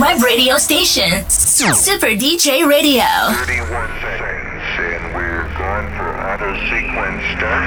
web radio station, Super DJ Radio. 31 seconds, and we're going for auto sequence start.